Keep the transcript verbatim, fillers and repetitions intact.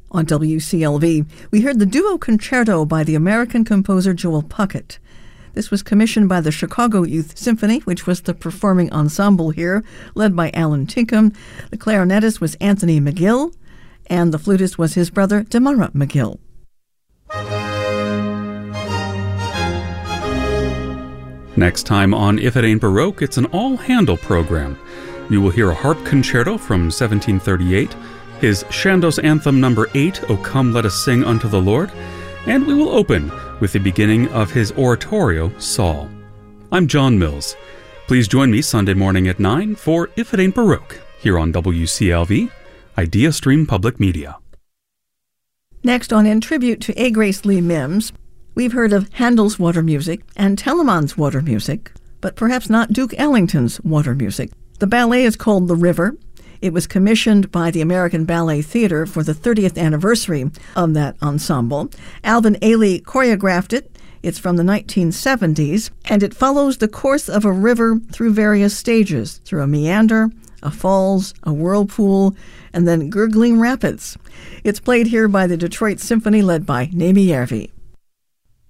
On W C L V, we heard the duo concerto by the American composer Joel Puckett. This was commissioned by the Chicago Youth Symphony, which was the performing ensemble here, led by Alan Tinkham. The clarinetist was Anthony McGill, and the flutist was his brother, Damara McGill. Next time on If It Ain't Baroque, it's an all-Handel program. You will hear a harp concerto from seventeen thirty-eight, his Chandos Anthem number eight, O Come Let Us Sing Unto the Lord, and we will open with the beginning of his oratorio, Saul. I'm John Mills. Please join me Sunday morning at nine for If It Ain't Baroque, here on W C L V, Idea Stream Public Media. Next on In Tribute to A. Grace Lee Mims, we've heard of Handel's water music and Telemann's water music, but perhaps not Duke Ellington's water music. The ballet is called The River. It was commissioned by the American Ballet Theatre for the thirtieth anniversary of that ensemble. Alvin Ailey choreographed it. It's from the nineteen seventies, and it follows the course of a river through various stages, through a meander, a falls, a whirlpool, and then gurgling rapids. It's played here by the Detroit Symphony led by Naimi Järvi.